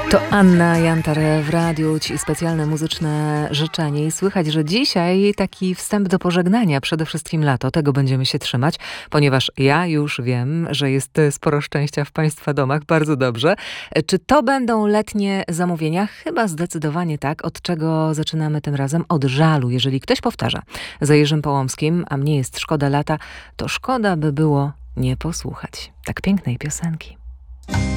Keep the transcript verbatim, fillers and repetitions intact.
To Anna Jantar w radiu, ci specjalne muzyczne życzenie. I słychać, że dzisiaj taki wstęp do pożegnania, przede wszystkim lato. Tego będziemy się trzymać, ponieważ ja już wiem, że jest sporo szczęścia w Państwa domach. Bardzo dobrze. Czy to będą letnie zamówienia? Chyba zdecydowanie tak. Od czego zaczynamy tym razem? Od żalu. Jeżeli ktoś powtarza za Jerzym Połomskim, a mnie jest szkoda lata, to szkoda by było nie posłuchać tak pięknej piosenki.